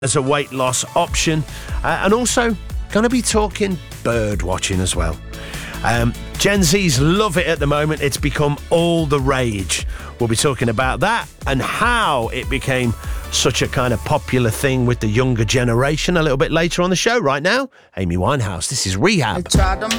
as a weight loss option, and also going to be talking bird watching as well. Gen Zs love it at the moment. It's become all the rage. We'll be talking about that and how it became such a kind of popular thing with the younger generation a little bit later on the show. Right now, Amy Winehouse. This is Rehab. They tried to